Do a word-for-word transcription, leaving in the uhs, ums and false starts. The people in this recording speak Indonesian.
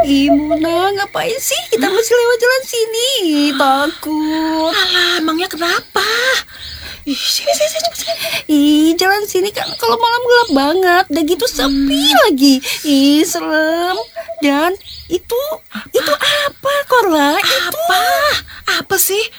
Ih, Muna, ngapain sih kita Hah? masih lewat jalan sini? Takut. Alah, emangnya kenapa? Ih, sini, sini, sini, cepet, sini. Ih, jalan sini kan kalau malam gelap banget. Udah gitu sepi lagi. Ih, serem. Dan itu, itu apa, Korla? Itu Apa? Apa sih?